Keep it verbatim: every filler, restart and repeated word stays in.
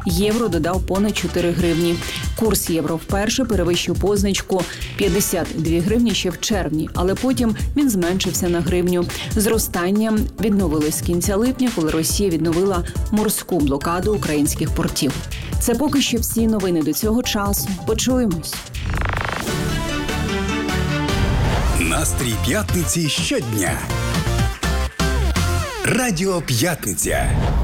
Євро додав понад чотири гривні. Курс євро вперше перевищив позначку п'ятдесят дві гривні ще в червні, але потім він зменшився на гривню. Зростання відновилось з кінця липня, коли Росія відновила морську блокаду українських портів. Це поки що всі новини до цього часу. Почуємось. Настрій п'ятниці щодня. Радіо П'ятниця.